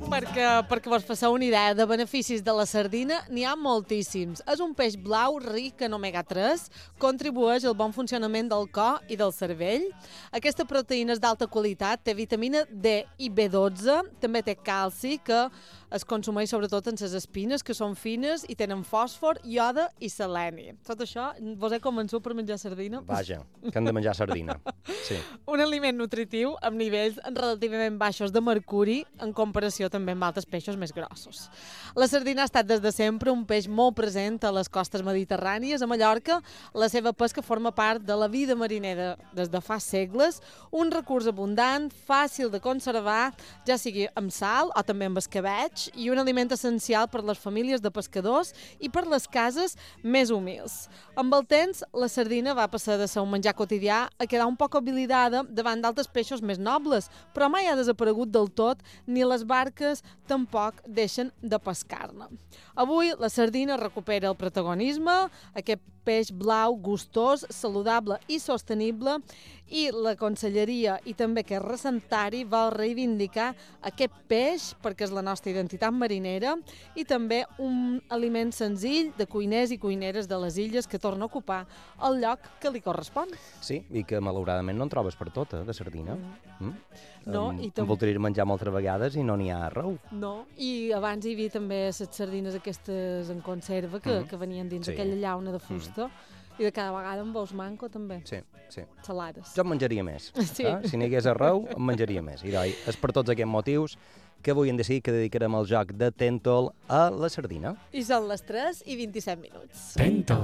Perquè vos faceu una idea de beneficis de la sardina, n'hi ha moltíssims. És un peix blau ric en omega-3, contribueix al bon funcionament del cor i del cervell. Aquesta proteïna és d'alta qualitat, té vitamina D i B12, també té calci, que es consumeix sobretot en les espines, que són fines i tenen fòsfor, ioda i seleni. Tot això, vos he convençut per menjar sardina? Vaja, que hem de menjar sardina. Sí. Un aliment nutritiu amb nivells relativament baixos de mercuri en comparació també amb altres peixos més grossos. La sardina ha estat des de sempre un peix molt present a les costes mediterrànies. A Mallorca, la seva pesca forma part de la vida marinera des de fa segles, un recurs abundant, fàcil de conservar, ja sigui amb sal o també amb escabetx, i un aliment essencial per les famílies de pescadors i per les cases més humils. Amb el temps, la sardina va passar de ser un menjar quotidià a quedar un poc oblidada davant d'altres peixos més nobles, però mai ha desaparegut del tot, ni les barques tampoc deixen de pescar-ne. Avui la sardina recupera el protagonisme, aquest peix blau gustós, saludable i sostenible, i la Conselleria i també aquest recentari vol reivindicar aquest peix perquè és la nostra identitat marinera i també un aliment senzill de cuiners i cuineres de les illes que torna a ocupar el lloc que li correspon. Sí, i que malauradament no en trobes per tota, de sardina. No, i em voldria menjar moltes vegades i no n'hi ha arreu. No, i abans hi havia també les sardines aquestes en conserva que venien dins aquella llauna de fusta. I de cada vegada en veus manco, també. Sí, sí. Salades. Jo en menjaria més. Sí. Si n'hi hagués arreu, en menjaria més. I és per tots aquests motius que avui hem decidit que dedicarem el joc de Tentol a la sardina. I són les 3:27. Tentol.